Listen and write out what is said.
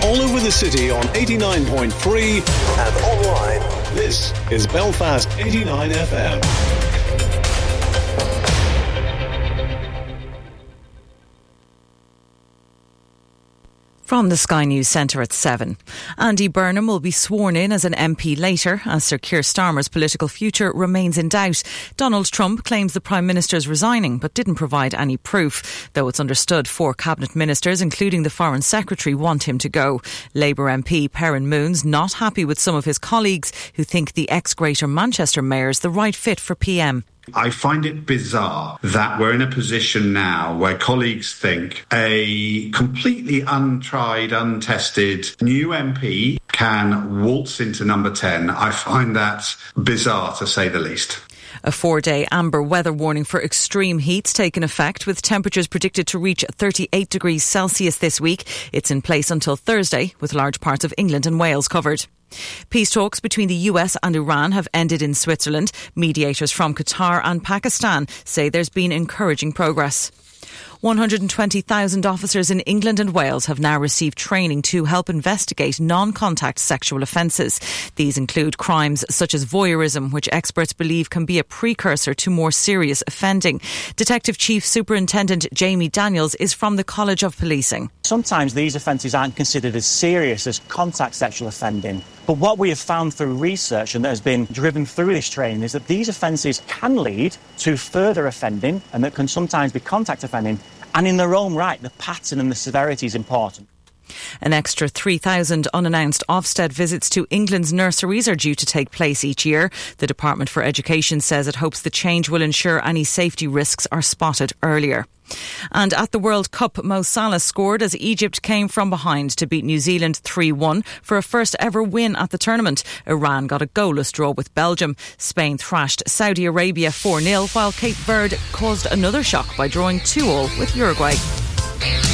all over the city on 89.3 and online. This is Belfast 89 FM. From the Sky News Centre at 7. Andy Burnham will be sworn in as an MP later, as Sir Keir Starmer's political future remains in doubt. Donald Trump claims the Prime Minister is resigning, but didn't provide any proof. Though it's understood 4 cabinet ministers, including the Foreign Secretary, want him to go. Labour MP Perrin Moon's not happy with some of his colleagues who think the ex-Greater Manchester Mayor is the right fit for PM. I find it bizarre that we're in a position now where colleagues think a completely untried, untested new MP can waltz into number 10. I find that bizarre, to say the least. A 4-day amber weather warning for extreme heat's taken effect, with temperatures predicted to reach 38 degrees Celsius this week. It's in place until Thursday, with large parts of England and Wales covered. Peace talks between the US and Iran have ended in Switzerland. Mediators from Qatar and Pakistan say there's been encouraging progress. 120,000 officers in England and Wales have now received training to help investigate non-contact sexual offences. These include crimes such as voyeurism, which experts believe can be a precursor to more serious offending. Detective Chief Superintendent Jamie Daniels is from the College of Policing. Sometimes these offences aren't considered as serious as contact sexual offending. But what we have found through research and that has been driven through this training is that these offences can lead to further offending, and that can sometimes be contact offending. And in their own right, the pattern and the severity is important. An extra 3,000 unannounced Ofsted visits to England's nurseries are due to take place each year. The Department for Education says it hopes the change will ensure any safety risks are spotted earlier. And at the World Cup, Mo Salah scored as Egypt came from behind to beat New Zealand 3-1 for a first ever win at the tournament. Iran got a goalless draw with Belgium. Spain thrashed Saudi Arabia 4-0, while Cape Verde caused another shock by drawing 2-2 with Uruguay.